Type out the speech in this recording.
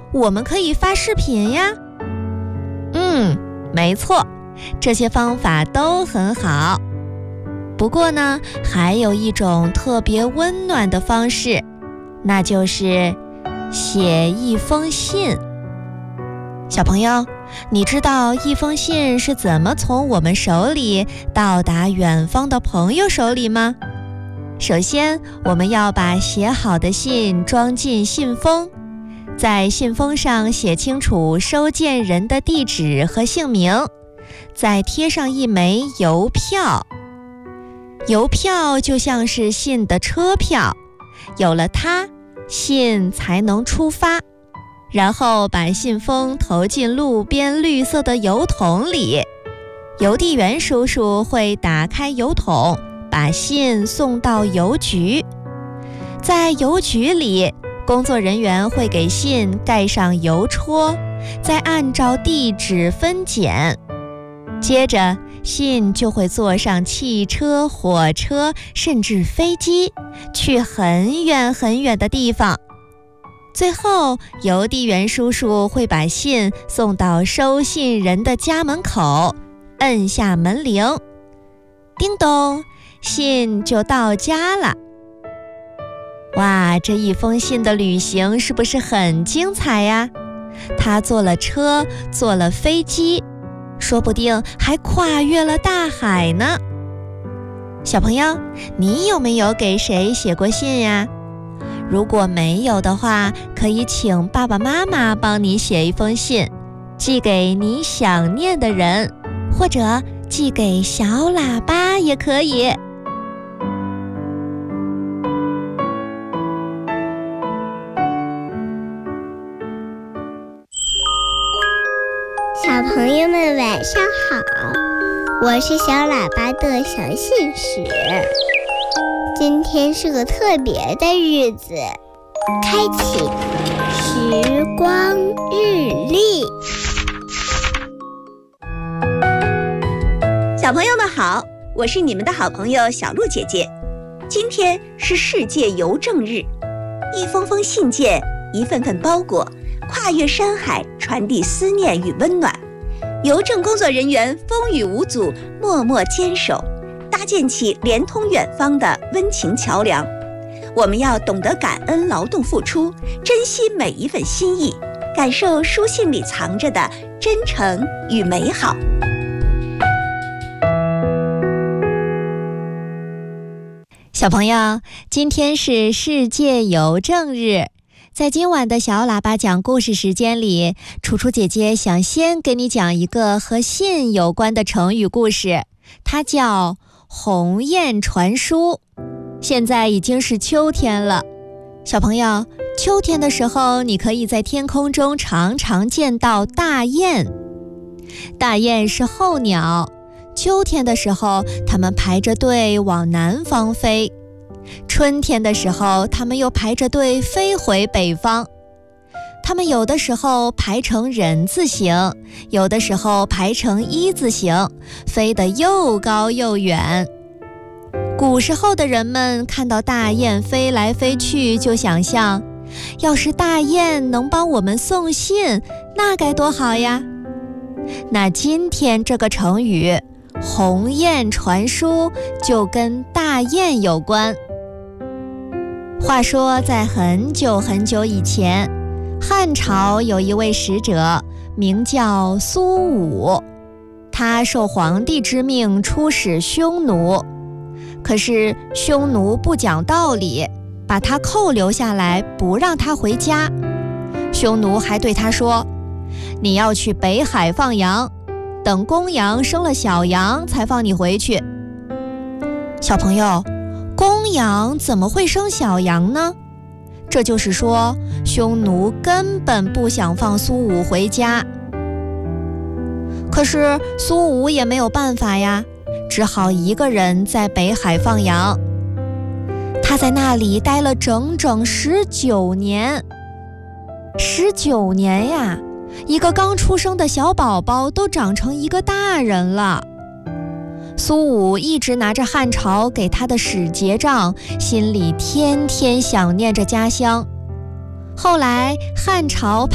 我们可以发视频呀。没错，这些方法都很好。不过呢，还有一种特别温暖的方式，那就是写一封信。小朋友，你知道一封信是怎么从我们手里到达远方的朋友手里吗？首先，我们要把写好的信装进信封，在信封上写清楚收件人的地址和姓名，再贴上一枚邮票。邮票就像是信的车票，有了它，信才能出发。然后把信封投进路边绿色的邮筒里，邮递员叔叔会打开邮筒，把信送到邮局。在邮局里，工作人员会给信盖上邮戳，再按照地址分拣。接着，信就会坐上汽车、火车，甚至飞机，去很远很远的地方。最后，邮递员叔叔会把信送到收信人的家门口，摁下门铃，叮咚，信就到家了。哇，这一封信的旅行是不是很精彩呀？他坐了车，坐了飞机，说不定还跨越了大海呢。小朋友，你有没有给谁写过信呀？如果没有的话，可以请爸爸妈妈帮你写一封信，寄给你想念的人，或者寄给小喇叭也可以。 小朋友们晚上好，我是小喇叭的小信使。今天是个特别的日子，开启时光日历。 小朋友们好，我是你们的好朋友小鹿姐姐。今天是世界邮政日，一封封信件，一份份包裹，跨越山海，传递思念与温暖。邮政工作人员风雨无阻，默默坚守，搭建起连通远方的温情桥梁。我们要懂得感恩劳动付出，珍惜每一份心意，感受书信里藏着的真诚与美好。 小朋友，今天是世界邮政日。在今晚的小喇叭讲故事时间里，楚楚姐姐想先给你讲一个和信有关的成语故事，它叫鸿雁传书。现在已经是秋天了，小朋友，秋天的时候，你可以在天空中常常见到大雁。大雁是候鸟，秋天的时候，它们排着队往南方飞。春天的时候，它们又排着队飞回北方。它们有的时候排成人字形，有的时候排成一字形，飞得又高又远。古时候的人们看到大雁飞来飞去，就想象，要是大雁能帮我们送信，那该多好呀！那今天这个成语“鸿雁传书”就跟大雁有关。话说，在很久很久以前，汉朝有一位使者，名叫苏武，他受皇帝之命出使匈奴。可是匈奴不讲道理，把他扣留下来，不让他回家。匈奴还对他说，你要去北海放羊，等公羊生了小羊才放你回去。小朋友，公羊怎么会生小羊呢？这就是说，匈奴根本不想放苏武回家。可是苏武也没有办法呀，只好一个人在北海放羊。他在那里待了整整19年。19年呀，一个刚出生的小宝宝都长成一个大人了。苏武一直拿着汉朝给他的使节杖，心里天天想念着家乡。后来汉朝